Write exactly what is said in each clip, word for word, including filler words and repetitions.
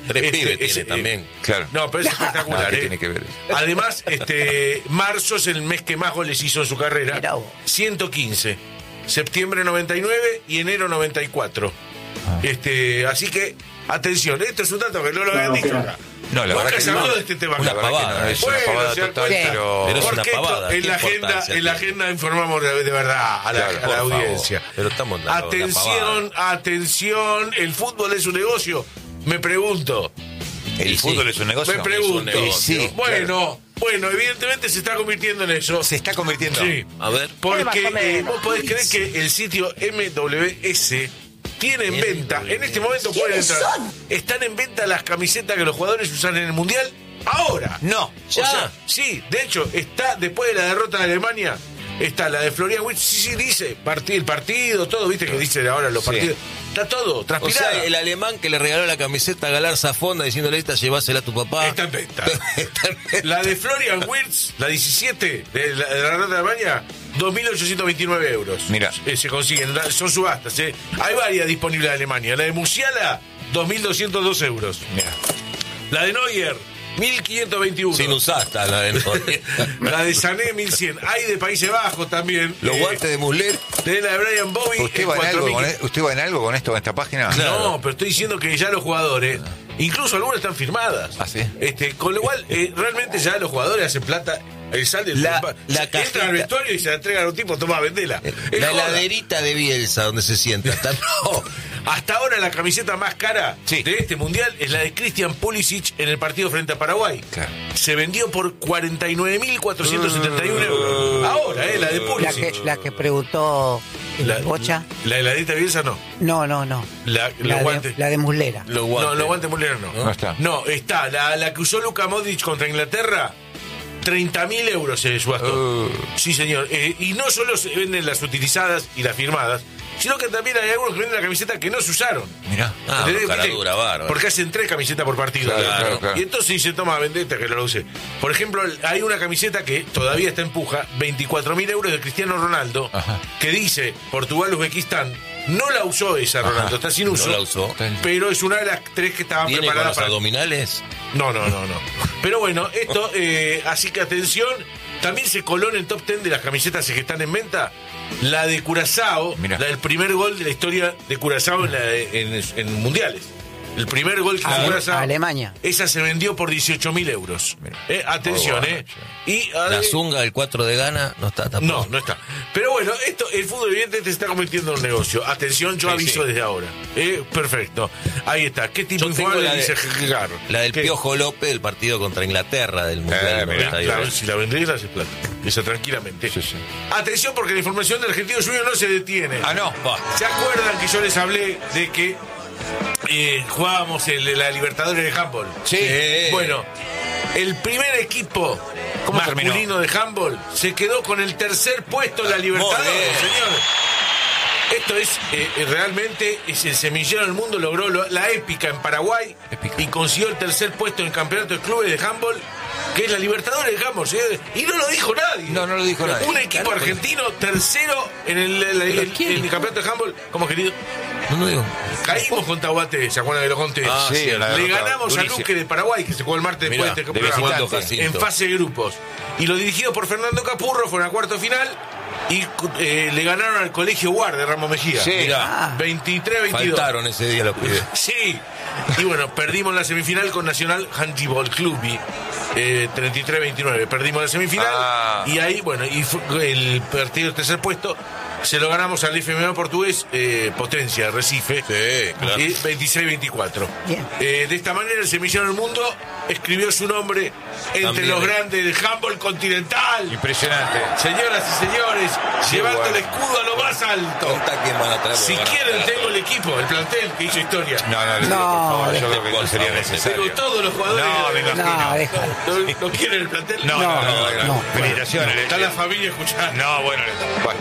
Tres este, pibes es, tiene eh, también. Claro. No, pero es espectacular. Ah, ¿qué eh. tiene que ver? Además, este, marzo es el mes que más goles hizo en su carrera. Mirá vos. ciento quince. Septiembre noventa y nueve y enero noventa y cuatro. Ah. Este, así que, atención, esto es un dato que no lo habían No, dicho pero- acá. No, la Nunca verdad que se habló no. de este tema. Una acá. La verdad que pavada. no, es Bueno, una pavada se dan total, cuenta. pero... Pero es Porque una esto, pavada, en ¿qué la agenda, importancia en la tiene? agenda informamos de, de verdad a la, Claro, a la por favor. audiencia. Pero estamos dando una Atención, atención, el fútbol es un negocio. Me pregunto. ¿El Y fútbol sí. es un negocio? Me pregunto. Es un negocio. Sí, Bueno, bueno, evidentemente se está convirtiendo en eso. Se está convirtiendo. Sí. A ver. Porque Más o menos. eh, vos podés creer que el sitio M W S tiene en venta, en este momento pueden entrar, están en venta las camisetas que los jugadores usan en el Mundial ahora. No. ¿Ya? O sea, sí, de hecho, está después de la derrota de Alemania, está la de Florian Wirtz, sí, sí, dice, partid, el partido, todo, viste que dicen ahora los Sí. partidos. Está todo, O transpirado. sea, el alemán que le regaló la camiseta a Galarza Fonda diciéndole esta, llevásela a tu papá. Está en venta. Está en venta. La de Florian Wirtz, la diecisiete de la, de la derrota de Alemania, dos mil ochocientos veintinueve euros. Mira. Eh, se consiguen, la- son subastas. Eh. Hay varias disponibles de Alemania. La de Musiala, dos mil doscientos dos euros. Mira. La de Neuer, mil quinientos veintiuno. Sin usasta la de Noé. La de Sané, mil cien. Hay de Países Bajos también. Los Eh, guantes de Musler. de la de Brian Bobby. ¿Usted en va, en algo cuatro mil. con, e- ¿Usted va en algo con esto, en esta página? No, pero estoy diciendo que ya los jugadores, incluso algunas están firmadas. ¿Ah, sí? Este, con lo cual, eh, realmente ya los jugadores hacen plata. El sal del La- pa- la entran cajita. al vestuario y se la entregan a un tipo, toma, vendela. Es La joda. heladerita de Bielsa donde se sienta. Está- No, hasta ahora la camiseta más cara Sí. de este mundial es la de Christian Pulisic en el partido frente a Paraguay. Claro. Se vendió por cuarenta y nueve mil cuatrocientos setenta y uno euros. Ahora, eh, la de La Pulisic. que, la que preguntó La, Bocha. la heladita de Bielsa no. No, no, no. La, los La guantes. de, la de Muslera. Los No, guantes. los guantes muleros no. No está. No, está. La, la que usó Luka Modric contra Inglaterra, treinta mil euros se subastó. Uh. Sí, señor. Eh, y no solo se venden las utilizadas y las firmadas, sino que también hay algunos que venden la camiseta que no se usaron. Mira. Ah, ¿Entendés? cara ¿Viste? dura, bárbaro. Porque hacen tres camisetas por partido. Claro, claro, claro. Y entonces dice, toma, vendete que no lo use. Por ejemplo, hay una camiseta que todavía está en puja, veinticuatro mil euros de Cristiano Ronaldo, Ajá. que dice Portugal-Uzbekistán. No la usó esa Ronaldo, Ajá. está sin uso. No la usó. Pero es una de las tres que estaban ¿Viene con preparadas los para. abdominales? No, no, no, no. Pero bueno, esto, eh, así que atención, también se coló en el top ten de las camisetas que están en venta la de Curazao, Mirá. la del primer gol de la historia de Curazao en, la de- en, en mundiales. El primer gol que hizo Ale- Curazao. Alemania. Esa se vendió por dieciocho mil euros. Mirá. Eh, atención, Muy bueno, ¿eh? Y, La eh, zunga del cuatro de Gana no está tampoco. no, no está. Pero bueno, esto, el fútbol evidentemente se está convirtiendo en un negocio. Atención, yo Sí, aviso sí. desde ahora. Eh, perfecto. Ahí está. ¿Qué tipo Yo de tengo infumable la de- dice Gigar? La del ¿Qué? Piojo López del partido contra Inglaterra del Mundial Eh, del mirá, noventa y ocho. Claro, si la vendés, la haces plata. Esa tranquilamente. Sí, sí. Atención, porque la información del Argentino Junior no se detiene. Ah, no. Bah. ¿Se acuerdan que yo les hablé de que eh, jugábamos el- la Libertadores de handball? Sí. Bueno, el primer equipo ¿Cómo masculino terminó? de handball se quedó con el tercer puesto en la Libertadores, bien. señor. Esto es eh, eh, realmente es el semillero del mundo, logró lo- la épica en Paraguay Épica. y consiguió el tercer puesto en el campeonato de clubes de handball, que es la Libertadores de handball, señores. Y no lo dijo nadie. No, no lo dijo nadie. Un equipo argentino tercero en el, el- el- el- quién? en el campeonato de handball. ¿Cómo, querido? No, no digo. Caímos con Tahuate, ¿se acuerdan que lo conté? Ah, sí, la Le derrota ganamos a durísima. Luque de Paraguay, que se jugó el martes Mirá, después de este de programa, visitante. en fase de grupos. Y lo dirigido por Fernando Capurro, fue una cuarto final. Y eh, le ganaron al Colegio Guard de Ramos Mejía. Sí. Mirá, veintitrés a veintidós. faltaron ese día los pibes. Sí. Y bueno, perdimos la semifinal con Nacional Handball Club. Eh, treinta y tres a veintinueve. Perdimos la semifinal. Ah. Y ahí, bueno, y fue el partido del tercer puesto se lo ganamos al F M A portugués, eh, Potencia, Recife. Sí, claro. Y veintiséis a veinticuatro. Bien. Eh, de esta manera, el semillero del mundo escribió su nombre entre También. los grandes del handball continental. Impresionante. Señoras y señores, Sí, llevando bueno. el escudo a lo más alto. Contá quién van a traer. Si porque van a quieren, traer. tengo el equipo, el plantel que hizo historia. No, no, No, no, por favor, yo creo que no por sería favor, necesario. Tengo todos los jugadores. No, de- me imagino. No, déjalo. ¿No, no quieren el plantel? No, no, no, No, no, no. felicitaciones. Está la familia escuchando. No, bueno, bueno.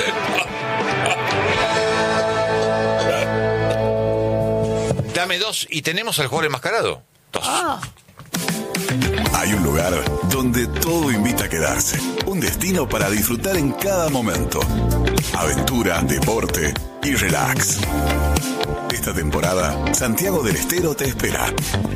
Dame dos y tenemos al jugador enmascarado. Dos. Ah, Hay un lugar donde todo invita a quedarse. Un destino para disfrutar en cada momento. Aventura, deporte y relax. Esta temporada, Santiago del Estero te espera.